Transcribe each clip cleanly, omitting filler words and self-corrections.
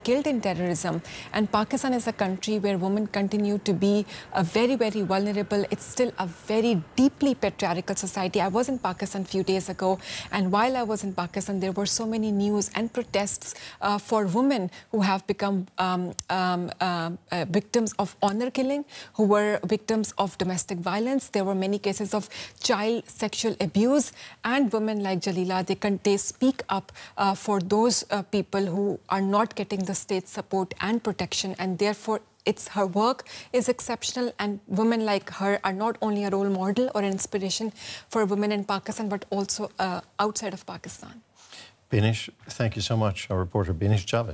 killed in terrorism, and Pakistan is a country where women continue to be very, very vulnerable. It's still a very deeply patriarchal society. I was in Pakistan a few days ago, and while I was in Pakistan, there were so many news and protests for women who have become victims of honor killing, who were victims of domestic violence. There were many cases of child sexual abuse, and women like Jalila, they speak up for those people who are not getting the state support and protection, and therefore her work is exceptional, and women like her are not only a role model or an inspiration for women in Pakistan but also outside of Pakistan. Binish, thank you so much. Our reporter Binish Javed.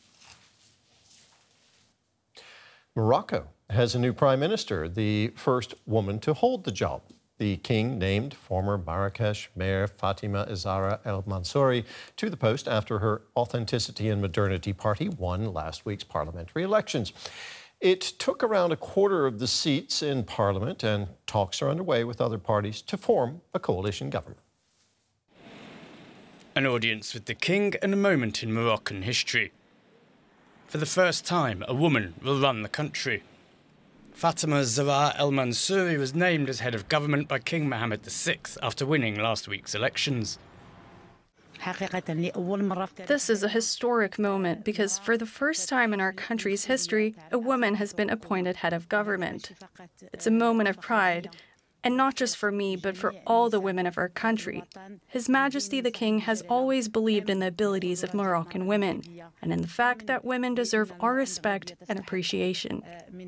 Morocco has a new prime minister, the first woman to hold the job. The king named former Marrakesh mayor Fatima Zahra El Mansouri to the post after her Authenticity and Modernity party won last week's parliamentary elections. It took around a quarter of the seats in parliament, and talks are underway with other parties to form a coalition government. An audience with the king and a moment in Moroccan history. For the first time, a woman will run the country. Fatima Zahra El Mansouri was named as head of government by King Mohammed VI after winning last week's elections. This is a historic moment because for the first time in our country's history, a woman has been appointed head of government. It's a moment of pride, and not just for me, but for all the women of our country. His Majesty the King has always believed in the abilities of Moroccan women, and in the fact that women deserve our respect and appreciation.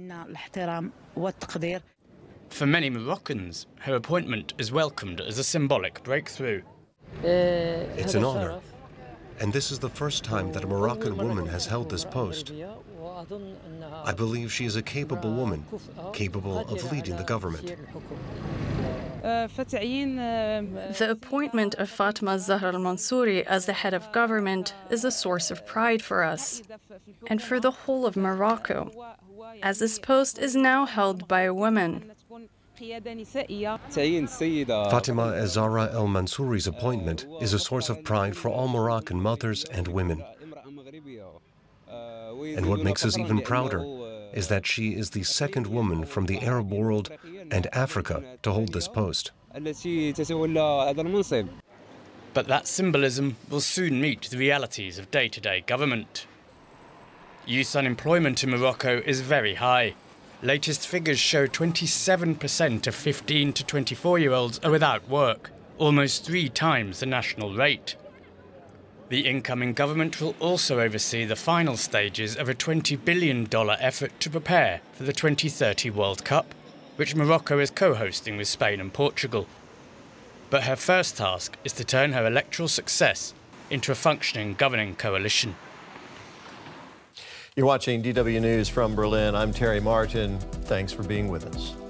For many Moroccans, her appointment is welcomed as a symbolic breakthrough. It's an honor, and this is the first time that a Moroccan woman has held this post. I believe she is a capable woman, capable of leading the government. The appointment of Fatima Zahra El Mansouri as the head of government is a source of pride for us and for the whole of Morocco, as this post is now held by a woman. Fatima Zahra El Mansouri's appointment is a source of pride for all Moroccan mothers and women. And what makes us even prouder is that she is the second woman from the Arab world and Africa to hold this post. But that symbolism will soon meet the realities of day-to-day government. Youth unemployment in Morocco is very high. Latest figures show 27% of 15 to 24-year-olds are without work, almost 3 times the national rate. The incoming government will also oversee the final stages of a $20 billion effort to prepare for the 2030 World Cup, which Morocco is co-hosting with Spain and Portugal. But her first task is to turn her electoral success into a functioning governing coalition. You're watching DW News from Berlin. I'm Terry Martin. Thanks for being with us.